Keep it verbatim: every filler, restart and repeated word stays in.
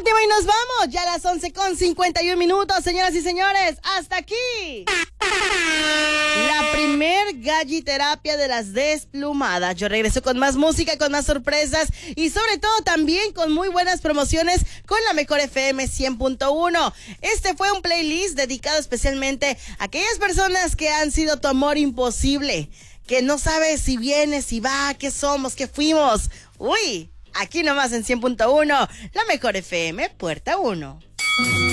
última y nos vamos. Ya a las once con cincuenta y un minutos, señoras y señores. Hasta aquí la primer galliterapia de las desplumadas. Yo regreso con más música, con más sorpresas y sobre todo también con muy buenas promociones con la mejor F M cien punto uno. Este fue un playlist dedicado especialmente a aquellas personas que han sido tu amor imposible, que no sabes si viene, si va, qué somos, qué fuimos. Uy, aquí nomás en cien punto uno, la mejor F M, Puerta uno.